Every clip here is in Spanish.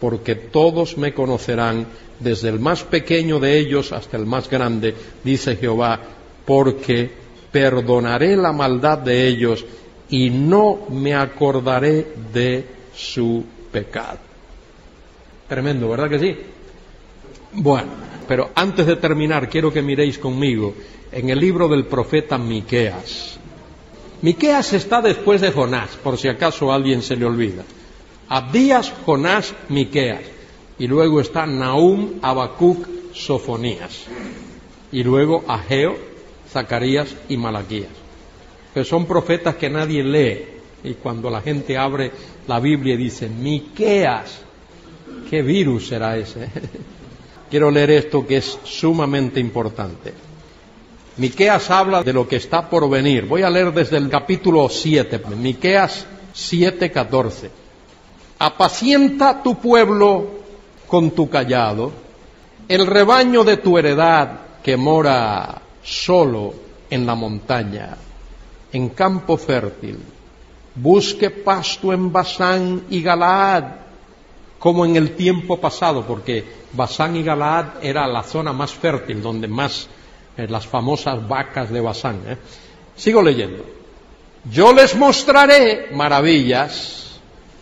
porque todos me conocerán, desde el más pequeño de ellos hasta el más grande, dice Jehová, porque perdonaré la maldad de ellos y no me acordaré de su pecado. Tremendo, ¿verdad que sí? Bueno, pero antes de terminar, quiero que miréis conmigo en el libro del profeta Miqueas. Miqueas está después de Jonás, por si acaso a alguien se le olvida. Abdías, Jonás, Miqueas. Y luego está Nahum, Habacuc, Sofonías. Y luego Ageo, Zacarías y Malaquías. Pero son profetas que nadie lee. Y cuando la gente abre la Biblia y dice, Miqueas, ¿qué virus será ese? Quiero leer esto que es sumamente importante. Miqueas habla de lo que está por venir. Voy a leer desde el capítulo 7, Miqueas 7:14. Apacienta tu pueblo con tu cayado, el rebaño de tu heredad que mora solo en la montaña, en campo fértil. Busque pasto en Basán y Galaad, como en el tiempo pasado, porque Basán y Galaad era la zona más fértil, donde más las famosas vacas de Basán. Sigo leyendo. Yo les mostraré maravillas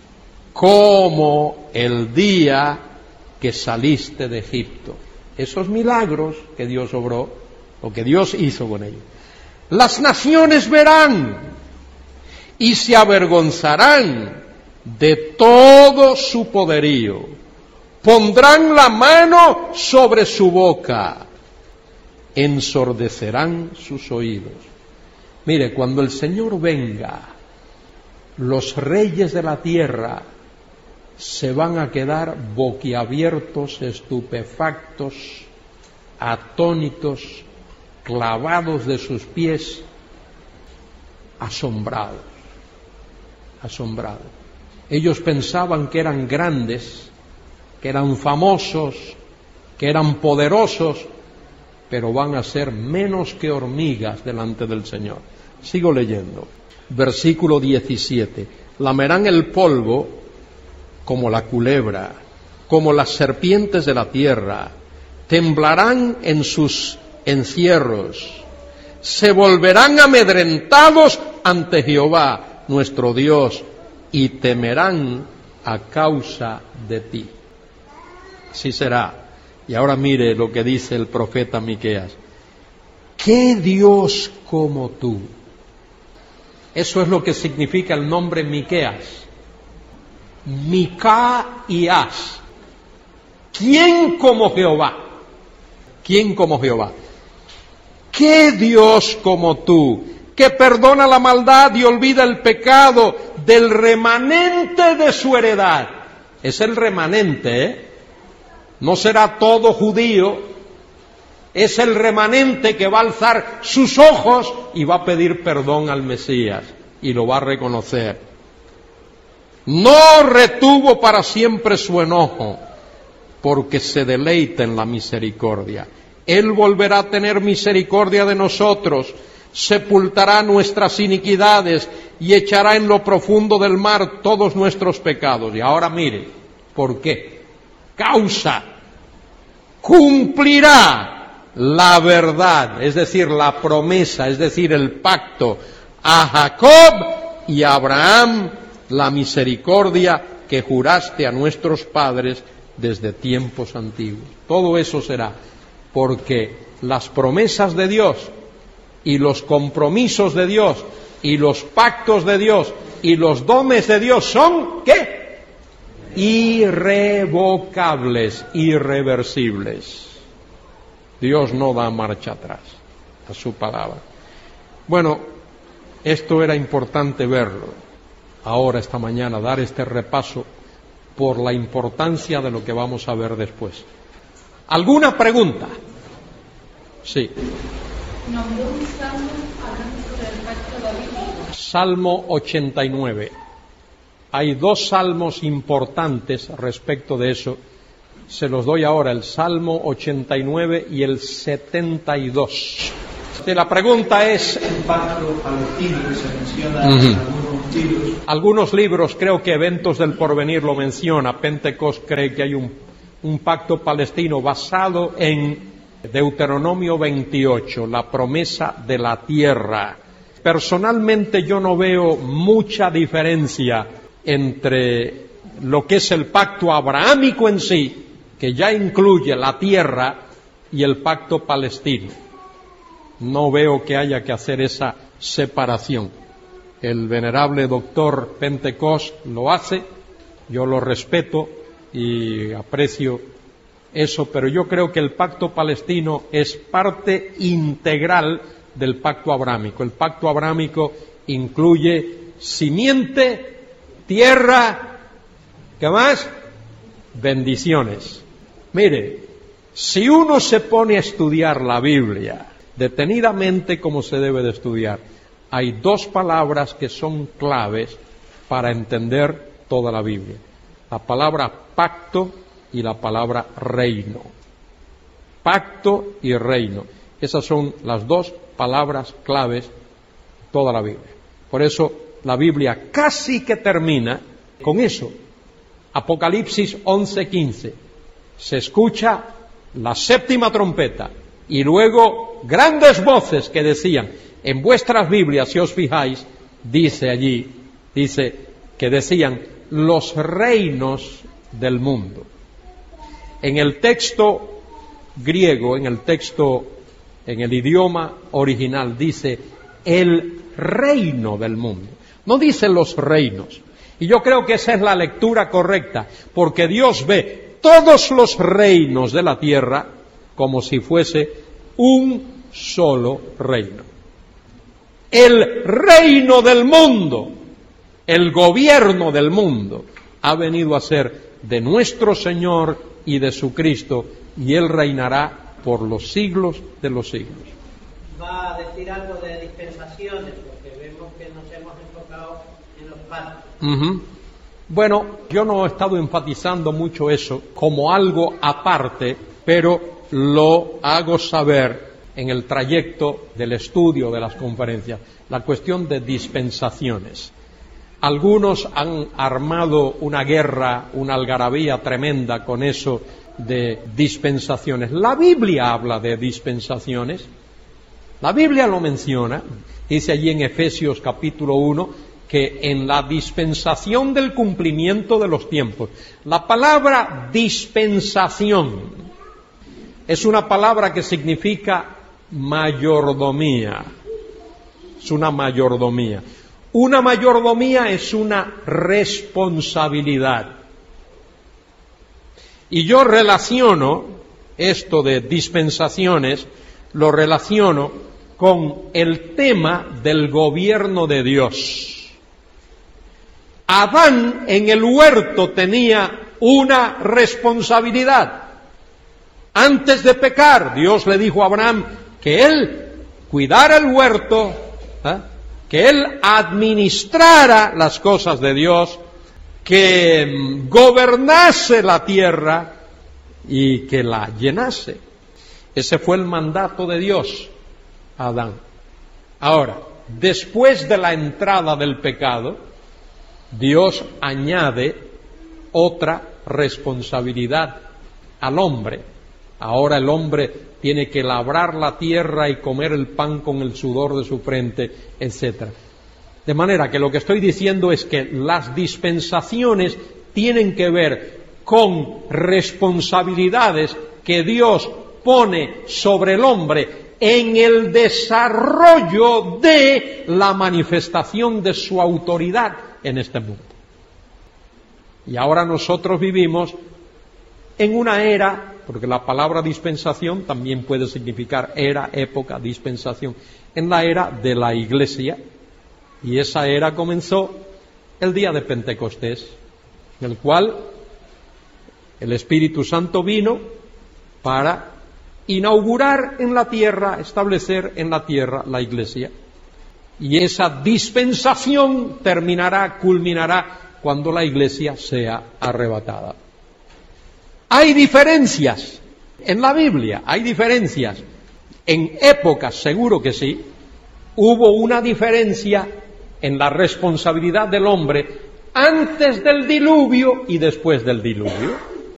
como el día que saliste de Egipto. Esos milagros que Dios obró, o que Dios hizo con ellos. Las naciones verán y se avergonzarán de todo su poderío. Pondrán la mano sobre su boca, ensordecerán sus oídos. Mire, cuando el Señor venga, los reyes de la tierra se van a quedar boquiabiertos, estupefactos, atónitos, clavados de sus pies, asombrados. Ellos pensaban que eran grandes, que eran famosos, que eran poderosos, pero van a ser menos que hormigas delante del Señor. Sigo leyendo. Versículo 17. Lamerán el polvo como la culebra, como las serpientes de la tierra, temblarán en sus encierros, se volverán amedrentados ante Jehová, nuestro Dios, y temerán a causa de ti. Así será. Y ahora mire lo que dice el profeta Miqueas. ¿Qué Dios como tú? Eso es lo que significa el nombre Miqueas. Micaías. ¿Quién como Jehová? ¿Quién como Jehová? ¿Qué Dios como tú, que perdona la maldad y olvida el pecado del remanente de su heredad? Es el remanente, No será todo judío, es el remanente que va a alzar sus ojos y va a pedir perdón al Mesías y lo va a reconocer. No retuvo para siempre su enojo, porque se deleita en la misericordia. Él volverá a tener misericordia de nosotros, sepultará nuestras iniquidades y echará en lo profundo del mar todos nuestros pecados. Y ahora mire, ¿por qué? Causa, cumplirá la verdad, es decir, la promesa, es decir, el pacto a Jacob y a Abraham, la misericordia que juraste a nuestros padres desde tiempos antiguos. Todo eso será porque las promesas de Dios y los compromisos de Dios y los pactos de Dios y los dones de Dios son, ¿qué? Irrevocables, irreversibles. Dios no da marcha atrás a su palabra. Bueno, esto era importante verlo. Ahora, esta mañana, dar este repaso por la importancia de lo que vamos a ver después. ¿Alguna pregunta? Sí. ¿Nombró un salmo hablando sobre el pacto davídico? Salmo 89. Hay dos salmos importantes respecto de eso. Se los doy ahora, el Salmo 89 y el 72. La pregunta es... El pacto palestino que se menciona en algunos Algunos libros, creo que Eventos del Porvenir lo menciona, Pentecost cree que hay un pacto palestino basado en Deuteronomio 28, la promesa de la tierra. Personalmente yo no veo mucha diferencia entre lo que es el pacto abrahámico en sí, que ya incluye la tierra, y el pacto palestino. No veo que haya que hacer esa separación. El venerable doctor Pentecost lo hace, yo lo respeto y aprecio eso, pero yo creo que el pacto palestino es parte integral del pacto abrahámico. El pacto abrahámico incluye simiente, tierra, ¿qué más? Bendiciones. Mire, si uno se pone a estudiar la Biblia detenidamente como se debe de estudiar, hay dos palabras que son claves para entender toda la Biblia. La palabra pacto y la palabra reino. Pacto y reino. Esas son las dos palabras claves de toda la Biblia. Por eso la Biblia casi que termina con eso. Apocalipsis 11:15. Se escucha la séptima trompeta y luego grandes voces que decían, en vuestras Biblias, si os fijáis, dice que decían los reinos del mundo. En el texto griego, en el idioma original, dice el reino del mundo. No dice los reinos. Y yo creo que esa es la lectura correcta, porque Dios ve todos los reinos de la tierra como si fuese un solo reino. El reino del mundo, el gobierno del mundo, ha venido a ser de nuestro Señor y de su Cristo, y Él reinará por los siglos de los siglos. Va a decir algo de dispensaciones, porque vemos que nos hemos enfocado en los pactos. Bueno, yo no he estado enfatizando mucho eso como algo aparte, pero lo hago saber en el trayecto del estudio de las conferencias, la cuestión de dispensaciones. Algunos han armado una guerra, una algarabía tremenda con eso de dispensaciones. La Biblia habla de dispensaciones, la Biblia lo menciona, dice allí en Efesios capítulo 1, que en la dispensación del cumplimiento de los tiempos. La palabra dispensación es una palabra que significa mayordomía. Es una mayordomía. Una mayordomía es una responsabilidad. Y yo relaciono esto de dispensaciones, lo relaciono con el tema del gobierno de Dios. Adán en el huerto tenía una responsabilidad. Antes de pecar, Dios le dijo a Abraham que él cuidara el huerto, que él administrara las cosas de Dios, que gobernase la tierra y que la llenase. Ese fue el mandato de Dios a Adán. Ahora, después de la entrada del pecado, Dios añade otra responsabilidad al hombre. Ahora el hombre tiene que labrar la tierra y comer el pan con el sudor de su frente, etc. De manera que lo que estoy diciendo es que las dispensaciones tienen que ver con responsabilidades que Dios pone sobre el hombre en el desarrollo de la manifestación de su autoridad en este mundo. Y ahora nosotros vivimos en una era, porque la palabra dispensación también puede significar era, época, dispensación, en la era de la Iglesia, y esa era comenzó el día de Pentecostés, en el cual el Espíritu Santo vino para inaugurar en la tierra, establecer en la tierra la Iglesia. Y esa dispensación culminará cuando la Iglesia sea arrebatada. Hay diferencias en la Biblia, hay diferencias. En épocas, seguro que sí, hubo una diferencia en la responsabilidad del hombre antes del diluvio y después del diluvio?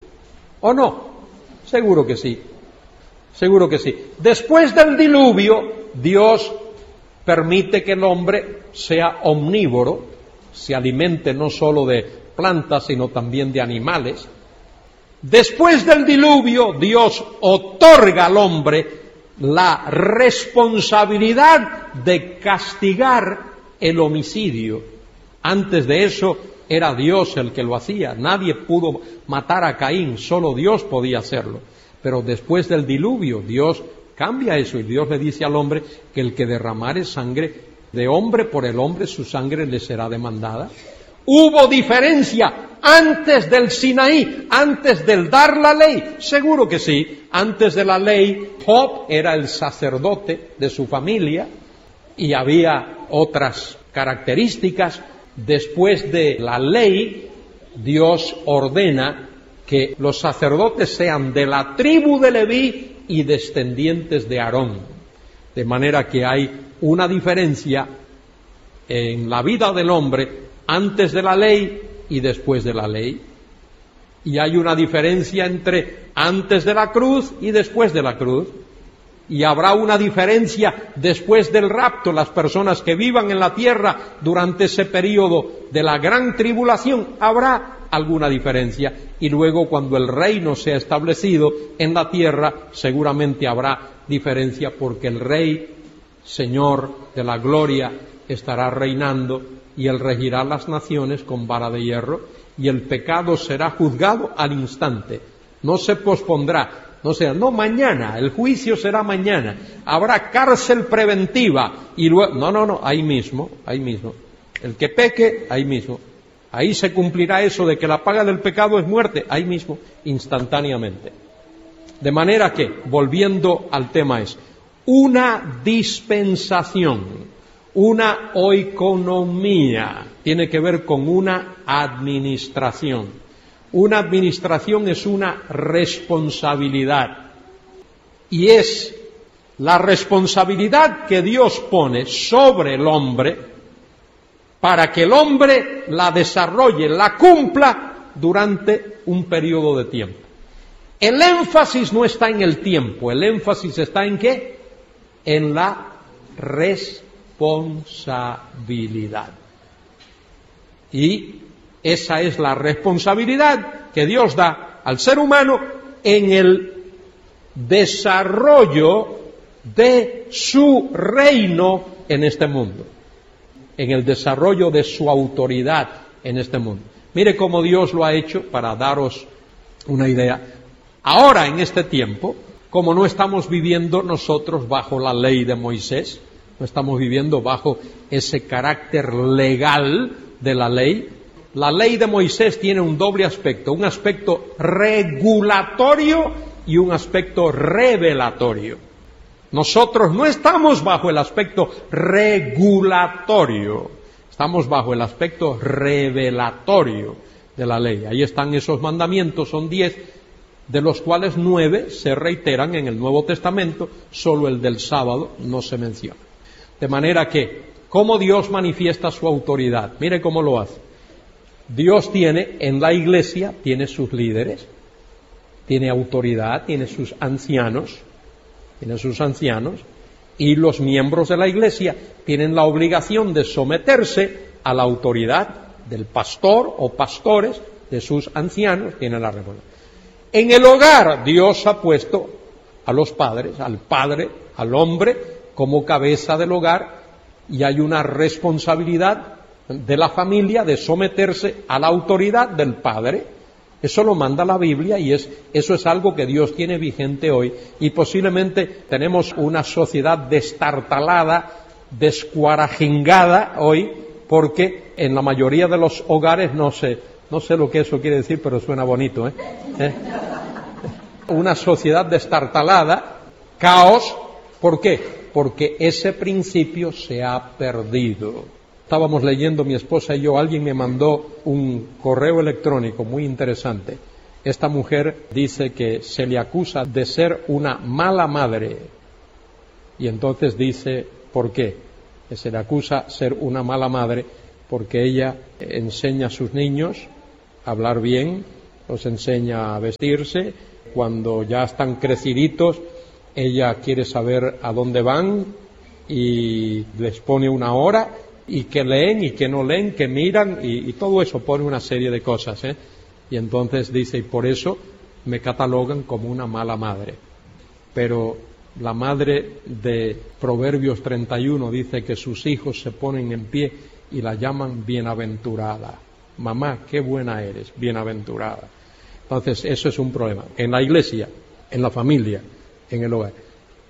¿O no? Seguro que sí. Seguro que sí. Después del diluvio, Dios permite que el hombre sea omnívoro, se alimente no solo de plantas, sino también de animales. Después del diluvio, Dios otorga al hombre la responsabilidad de castigar el homicidio. Antes de eso era Dios el que lo hacía. Nadie pudo matar a Caín, solo Dios podía hacerlo. Pero después del diluvio, Dios cambia eso y Dios le dice al hombre que el que derramare sangre de hombre por el hombre, su sangre le será demandada. ¿Hubo diferencia antes del Sinaí, antes del dar la ley? Seguro que sí. Antes de la ley, Job era el sacerdote de su familia y había otras características. Después de la ley, Dios ordena que los sacerdotes sean de la tribu de Leví y descendientes de Aarón. De manera que hay una diferencia en la vida del hombre antes de la ley y después de la ley. Y hay una diferencia entre antes de la cruz y después de la cruz. Y habrá una diferencia después del rapto. Las personas que vivan en la tierra durante ese periodo de la gran tribulación, habrá alguna diferencia. Y luego cuando el reino sea establecido en la tierra, seguramente habrá diferencia porque el Rey, Señor de la gloria, estará reinando y Él regirá las naciones con vara de hierro y el pecado será juzgado al instante. No se pospondrá. No, mañana, el juicio será mañana, habrá cárcel preventiva y luego, no, ahí mismo, el que peque, ahí mismo, ahí se cumplirá eso de que la paga del pecado es muerte, ahí mismo, instantáneamente. De manera que, volviendo al tema es, una dispensación, una oikonomía, tiene que ver con una administración. Una administración es una responsabilidad y es la responsabilidad que Dios pone sobre el hombre para que el hombre la desarrolle, la cumpla durante un periodo de tiempo. El énfasis no está en el tiempo, el énfasis está en ¿qué? En la responsabilidad. Y esa es la responsabilidad que Dios da al ser humano en el desarrollo de su reino en este mundo, en el desarrollo de su autoridad en este mundo. Mire cómo Dios lo ha hecho para daros una idea. Ahora, en este tiempo, como no estamos viviendo nosotros bajo la ley de Moisés, no estamos viviendo bajo ese carácter legal de la ley. La ley de Moisés tiene un doble aspecto, un aspecto regulatorio y un aspecto revelatorio. Nosotros no estamos bajo el aspecto regulatorio, estamos bajo el aspecto revelatorio de la ley. Ahí están esos mandamientos, son 10, de los cuales 9 se reiteran en el Nuevo Testamento, solo el del sábado no se menciona. De manera que, ¿cómo Dios manifiesta su autoridad? Mire cómo lo hace. Dios tiene en la iglesia, tiene sus líderes, tiene autoridad, tiene sus ancianos, y los miembros de la iglesia tienen la obligación de someterse a la autoridad del pastor o pastores, de sus ancianos, tienen la responsabilidad. En el hogar, Dios ha puesto a los padres, al padre, al hombre, como cabeza del hogar, y hay una responsabilidad de la familia de someterse a la autoridad del padre. Eso lo manda la Biblia y eso es algo que Dios tiene vigente hoy. Y posiblemente tenemos una sociedad destartalada, descuarajingada hoy, porque en la mayoría de los hogares, no sé lo que eso quiere decir, pero suena bonito, ¿eh? Una sociedad destartalada, caos. ¿Por qué? Porque ese principio se ha perdido. Estábamos leyendo mi esposa y yo, alguien me mandó un correo electrónico muy interesante. Esta mujer dice que se le acusa de ser una mala madre. Y entonces dice, ¿por qué? que se le acusa ser una mala madre porque ella enseña a sus niños a hablar bien, los enseña a vestirse, cuando ya están creciditos, ella quiere saber a dónde van y les pone una hora, y que leen y que no leen, que miran, y todo eso, pone una serie de cosas, Y entonces dice, y por eso me catalogan como una mala madre. Pero la madre de Proverbios 31 dice que sus hijos se ponen en pie y la llaman bienaventurada. Mamá, qué buena eres, bienaventurada. Entonces, eso es un problema. En la iglesia, en la familia, en el hogar.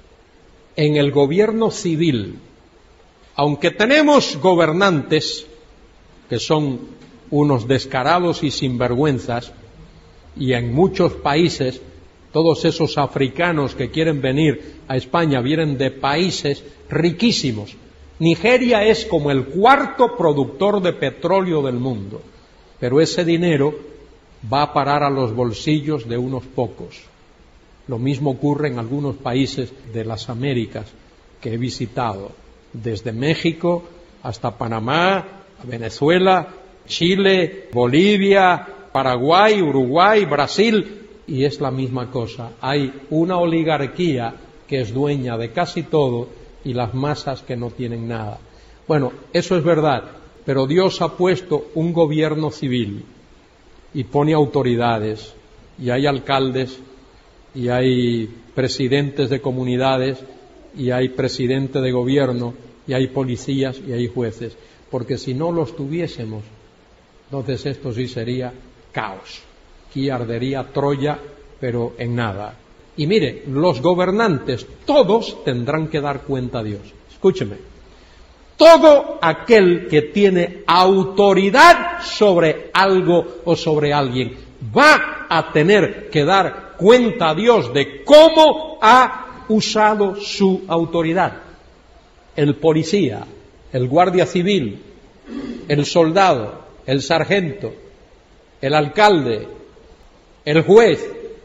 En el gobierno civil, aunque tenemos gobernantes que son unos descarados y sinvergüenzas, y en muchos países, todos esos africanos que quieren venir a España vienen de países riquísimos. Nigeria es como el cuarto productor de petróleo del mundo, pero ese dinero va a parar a los bolsillos de unos pocos. Lo mismo ocurre en algunos países de las Américas que he visitado, desde México hasta Panamá, Venezuela, Chile, Bolivia, Paraguay, Uruguay, Brasil, y es la misma cosa. Hay una oligarquía que es dueña de casi todo y las masas que no tienen nada. Bueno, eso es verdad, pero Dios ha puesto un gobierno civil y pone autoridades, y hay alcaldes, y hay presidentes de comunidades, y hay presidente de gobierno, y hay policías, y hay jueces, porque si no los tuviésemos, entonces esto sí sería caos. Aquí ardería Troya, pero en nada. Y mire, los gobernantes, todos tendrán que dar cuenta a Dios. Escúcheme. Todo aquel que tiene autoridad sobre algo o sobre alguien va a tener que dar cuenta a Dios de cómo ha usado su autoridad. El policía, el guardia civil, el soldado, el sargento, el alcalde, el juez,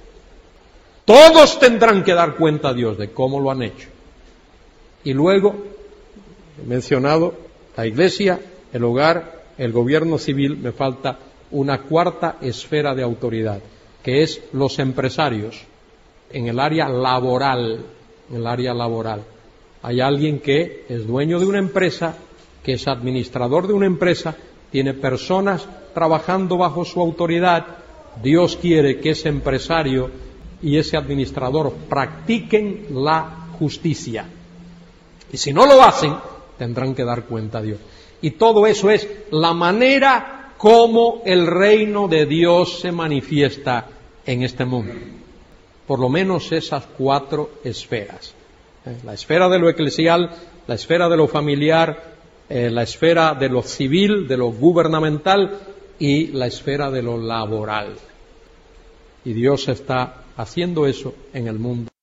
todos tendrán que dar cuenta a Dios de cómo lo han hecho. Y luego, he mencionado la iglesia, el hogar, el gobierno civil, me falta una cuarta esfera de autoridad, que es los empresarios, en el área laboral, Hay alguien que es dueño de una empresa, que es administrador de una empresa, tiene personas trabajando bajo su autoridad. Dios quiere que ese empresario y ese administrador practiquen la justicia. Y si no lo hacen, tendrán que dar cuenta a Dios. Y todo eso es la manera como el reino de Dios se manifiesta en este mundo. Por lo menos esas 4 esferas. La esfera de lo eclesial, la esfera de lo familiar, la esfera de lo civil, de lo gubernamental y la esfera de lo laboral. Y Dios está haciendo eso en el mundo.